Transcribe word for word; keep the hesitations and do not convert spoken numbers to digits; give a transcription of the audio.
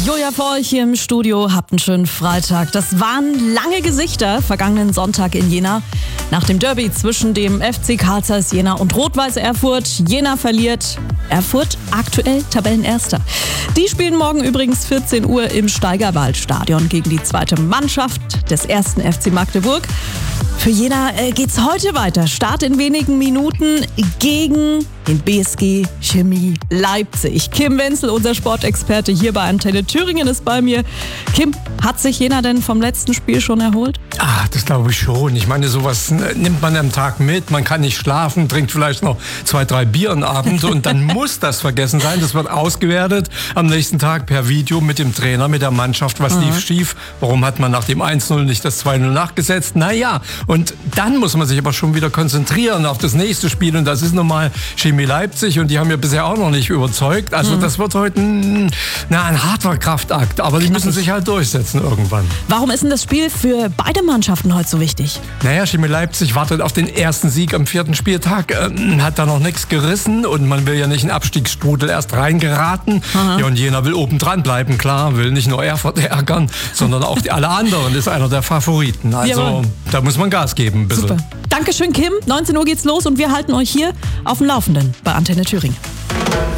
Julia für euch hier im Studio. Habt einen schönen Freitag. Das waren lange Gesichter vergangenen Sonntag in Jena. Nach dem Derby zwischen dem F C Carl Zeiss Jena und Rot-Weiß Erfurt. Jena verliert. Erfurt aktuell Tabellenerster. Die spielen morgen übrigens vierzehn Uhr im Steigerwaldstadion gegen die zweite Mannschaft des ersten F C Magdeburg. Für Jena äh, geht's heute weiter. Start in wenigen Minuten gegen den B S G Chemie Leipzig. Kim Wenzel, unser Sportexperte hier bei Antenne Thüringen, ist bei mir. Kim, hat sich Jena denn vom letzten Spiel schon erholt? Ah, das glaube ich schon. Ich meine, sowas nimmt man am Tag mit. Man kann nicht schlafen, trinkt vielleicht noch zwei, drei Bier am Abend und dann muss das vergessen sein. Das wird ausgewertet am nächsten Tag per Video mit dem Trainer, mit der Mannschaft. Was lief schief? Warum hat man nach dem eins null nicht das zwei null nachgesetzt? Naja, und dann muss man sich aber schon wieder konzentrieren auf das nächste Spiel. Und das ist nun mal Chemie Leipzig und die haben ja bisher auch noch nicht überzeugt. Also mhm. das wird heute ein, na, ein harter Kraftakt. Aber die müssen sich halt durchsetzen irgendwann. Warum ist denn das Spiel für beide Mannschaften heute so wichtig? Naja, Chemie Leipzig wartet auf den ersten Sieg am vierten Spieltag. Äh, hat da noch nichts gerissen und man will ja nicht in den Abstiegsstrudel erst reingeraten. Aha. Ja, und Jena will oben dran bleiben, klar. Will nicht nur Erfurt ärgern, sondern auch die, alle anderen. Ist einer der Favoriten. Also ja, da muss man Gas geben ein bisschen. Super. Dankeschön, Kim. neunzehn Uhr geht's los und wir halten euch hier auf dem Laufenden bei Antenne Thüringen.